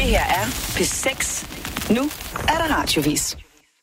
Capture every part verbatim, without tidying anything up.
her er P seks. Nu er der radiovis.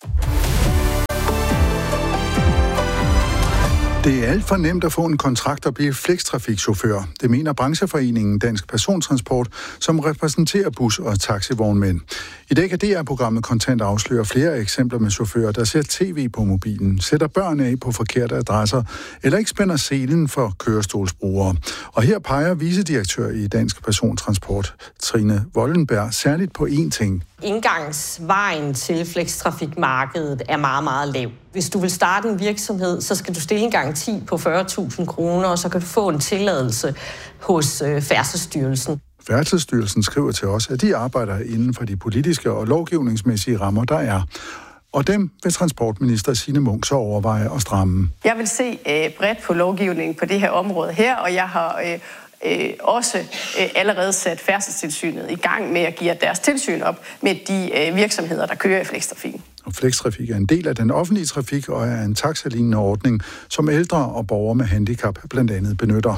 Det er alt for nemt at få en kontrakt og blive flextrafikchauffør. Det mener brancheforeningen Dansk Persontransport, som repræsenterer bus- og taxivognmænd. I dag kan D R-programmet Kontant afsløre flere eksempler med chauffører, der ser tv på mobilen, sætter børn af på forkerte adresser, eller ikke spænder selen for kørestolsbrugere. Og her peger vicedirektør i Dansk Persontransport, Trine Vollenberg, særligt på én ting. Indgangsvejen til flextrafikmarkedet er meget, meget lav. Hvis du vil starte en virksomhed, så skal du stille en garanti på fyrre tusind kroner, og så kan du få en tilladelse hos øh, Færdselsstyrelsen. Færdselsstyrelsen skriver til os, at de arbejder inden for de politiske og lovgivningsmæssige rammer, der er. Og dem vil transportminister Signe Munk så overveje at stramme. Jeg vil se øh, bredt på lovgivningen på det her område her, og jeg har øh, øh, også øh, allerede sat Færdselstilsynet i gang med at give deres tilsyn op med de øh, virksomheder, der kører i flextrafikken. Og flextrafik er en del af den offentlige trafik og er en taxalignende ordning, som ældre og borgere med handicap blandt andet benytter.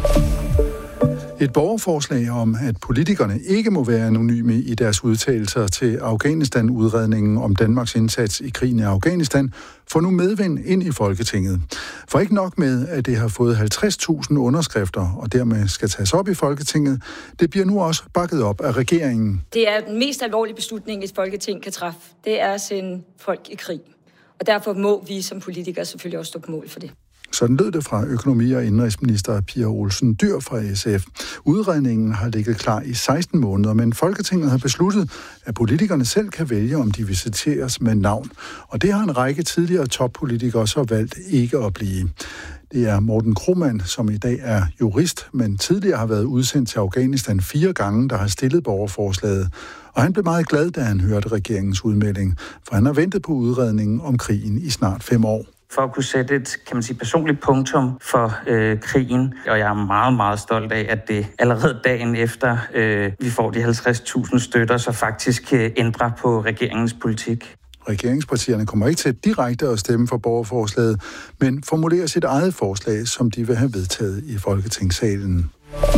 Et borgerforslag om, at politikerne ikke må være anonyme i deres udtalelser til Afghanistan-udredningen om Danmarks indsats i krigen i Afghanistan, får nu medvind ind i Folketinget. For ikke nok med, at det har fået halvtreds tusind underskrifter og dermed skal tages op i Folketinget, det bliver nu også bakket op af regeringen. Det er den mest alvorlige beslutning, et Folketing kan træffe. Det er at sende folk i krig. Og derfor må vi som politikere selvfølgelig også stå på mål for det. Sådan lød det fra økonomi- og indenrigsminister Pia Olsen Dyhr fra S F. Udredningen har ligget klar i seksten måneder, men Folketinget har besluttet, at politikerne selv kan vælge, om de visiteres med navn. Og det har en række tidligere toppolitikere så valgt ikke at blive. Det er Morten Krohmann, som i dag er jurist, men tidligere har været udsendt til Afghanistan fire gange, der har stillet borgerforslaget. Og han blev meget glad, da han hørte regeringens udmelding, for han har ventet på udredningen om krigen i snart fem år. For at kunne sætte et, kan man sige, personligt punktum for øh, krigen. Og jeg er meget, meget stolt af, at det allerede dagen efter, øh, vi får de halvtreds tusind støtter, så faktisk øh, ændrer på regeringens politik. Regeringspartierne kommer ikke til direkte at stemme for borgerforslaget, men formulerer sit eget forslag, som de vil have vedtaget i Folketingssalen.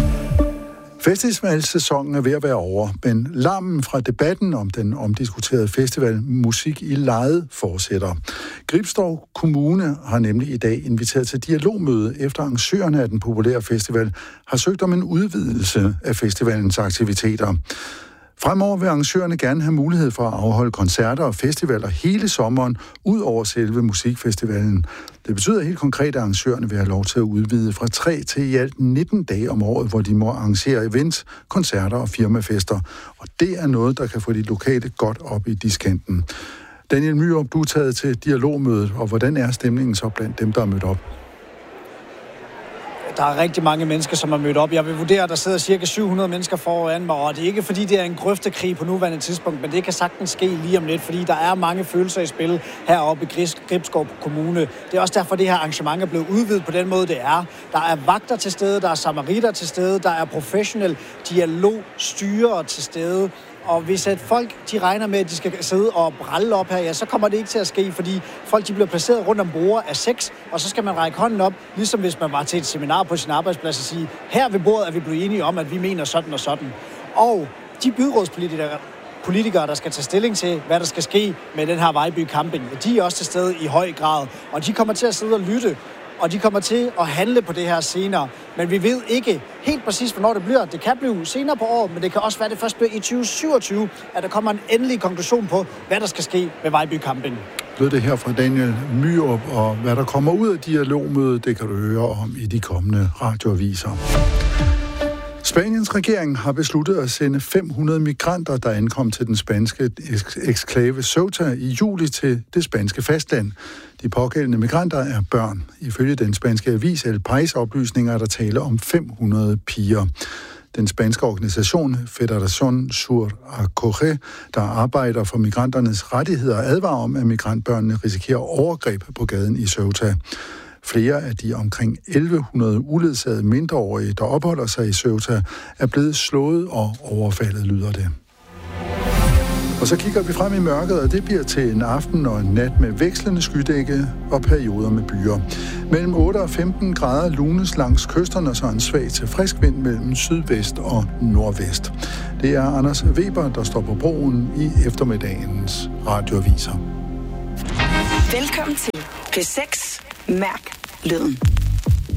Festivalsæsonen er ved at være over, men larmen fra debatten om den omdiskuterede festival Musik i Lejet fortsætter. Gribskov Kommune har nemlig i dag inviteret til dialogmøde, efter arrangørerne af den populære festival har søgt om en udvidelse af festivalens aktiviteter. Fremover vil arrangørerne gerne have mulighed for at afholde koncerter og festivaler hele sommeren, ud over selve musikfestivalen. Det betyder helt konkret, at arrangørerne vil have lov til at udvide fra tre til i alt nitten dage om året, hvor de må arrangere events, koncerter og firmafester. Og det er noget, der kan få de lokale godt op i diskanten. Daniel Myrup, du er taget til dialogmødet, og hvordan er stemningen så blandt dem, der er mødt op? Der er rigtig mange mennesker, som er mødt op. Jeg vil vurdere, at der sidder cirka syv hundrede mennesker foran mig, og det er ikke fordi, det er en grøftekrig på nuværende tidspunkt, men det kan sagtens ske lige om lidt, fordi der er mange følelser i spil heroppe i Gribskov Kommune. Det er også derfor, det her arrangement er blevet udvidet på den måde, det er. Der er vagter til stede, der er samaritter til stede, der er professionel dialogstyrere til stede. Og hvis at folk de regner med, at de skal sidde og bralle op her, ja, så kommer det ikke til at ske, fordi folk de bliver placeret rundt om bordet af seks, og så skal man række hånden op, ligesom hvis man var til et seminar på sin arbejdsplads og sige, her ved bordet er vi blevet enige om, at vi mener sådan og sådan. Og de byrådspolitikere, politikere, der skal tage stilling til, hvad der skal ske med den her Vejby Camping, de er også til stede i høj grad, og de kommer til at sidde og lytte, og de kommer til at handle på det her senere. Men vi ved ikke helt præcis, hvornår det bliver. Det kan blive senere på året, men det kan også være, det først bliver i tyve syvogtyve, at der kommer en endelig konklusion på, hvad der skal ske med Vejby Camping. Lød det her fra Daniel Myrup, og hvad der kommer ud af dialogmødet, det kan du høre om i de kommende radioaviser. Spaniens regering har besluttet at sende fem hundrede migranter, der ankom til den spanske eksklave Ceuta i juli til det spanske fastland. De pågældende migranter er børn. Ifølge den spanske avis El País oplysninger er der tale om fem hundrede piger. Den spanske organisation Federación Sur Acoge, der arbejder for migranternes rettigheder, advarer om, at migrantbørnene risikerer overgreb på gaden i Ceuta. Flere af de omkring elleve hundrede uledsagede mindreårige, der opholder sig i Ceuta, er blevet slået og overfaldet, lyder det. Og så kigger vi frem i mørket, og det bliver til en aften og en nat med vekslende skydække og perioder med byer. Mellem otte og femten grader lunes langs kysterne, så en svag til frisk vind mellem sydvest og nordvest. Det er Anders Weber, der står på broen i eftermiddagens radioaviser. Velkommen til P seks. Mærk lyden.